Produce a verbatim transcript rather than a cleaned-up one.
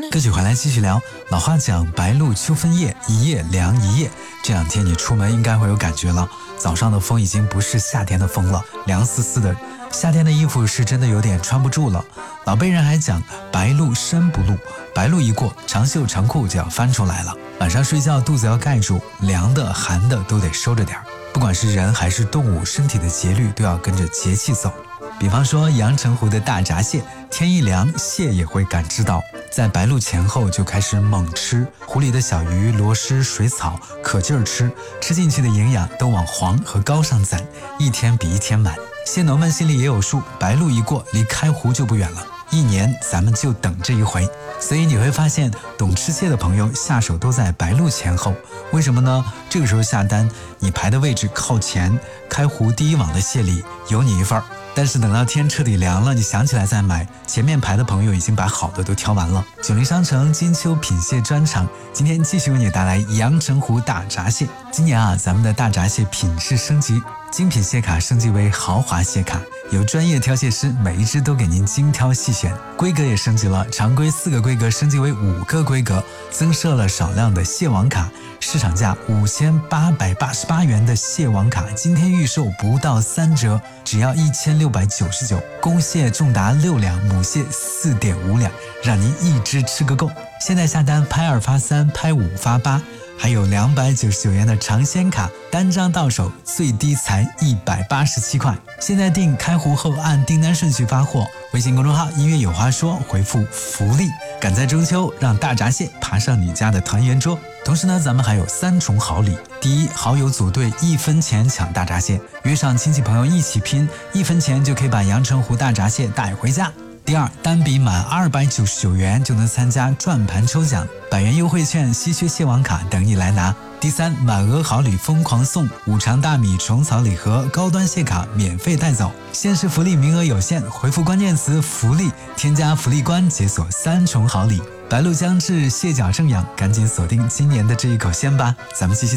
歌曲回来继续聊。老话讲白露秋分夜，一夜凉一夜。这两天你出门应该会有感觉了，早上的风已经不是夏天的风了，凉丝丝的。夏天的衣服是真的有点穿不住了。老辈人还讲白露身不露，白露一过，长袖长裤就要翻出来了。晚上睡觉肚子要盖住，凉的寒的都得收着点。不管是人还是动物，身体的节律都要跟着节气走。比方说阳澄湖的大闸蟹，天一凉，蟹也会感知到，在白露前后就开始猛吃，湖里的小鱼、螺蛳、水草可劲儿吃，吃进去的营养都往黄和高上攒，一天比一天满。蟹农们心里也有数，白露一过，离开湖就不远了，一年咱们就等这一回。所以你会发现，懂吃蟹的朋友下手都在白露前后。为什么呢？这个时候下单，你排的位置靠前，开湖第一网的蟹里有你一份儿。但是等到天彻底凉了，你想起来再买，前面排的朋友已经把好的都挑完了。九零商城金秋品蟹专场，今天继续为你带来阳澄湖大闸蟹。今年啊，咱们的大闸蟹品质升级，精品蟹卡升级为豪华蟹卡，有专业挑蟹师，每一只都给您精挑细选。规格也升级了，常规四个规格升级为五个规格，增设了少量的蟹王卡，市场价五千八百八十八元的蟹王卡，今天预售不到三折，只要一千六百九十九。公蟹重达六两，母蟹四点五两，让您一只吃个够。现在下单拍二发三，拍五发八。还有两百九十九元的尝鲜卡，单张到手最低才一百八十七块。现在订开湖后按订单顺序发货，微信公众号音乐有话说，回复福利，赶在中秋让大闸蟹爬上你家的团圆桌。同时呢，咱们还有三重好礼。第一，好友组队一分钱抢大闸蟹，约上亲戚朋友一起拼，一分钱就可以把阳澄湖大闸蟹带回家。第二，单笔满二百九十九元就能参加转盘抽奖，百元优惠券、稀缺蟹王卡等你来拿。第三，满额好礼疯狂送五常大米虫草礼盒、高端蟹卡免费带走。限时福利名额有限，回复关键词福利，添加福利官解锁三重好礼。白露将至，蟹脚正养，赶紧锁定今年的这一口鲜吧。咱们继续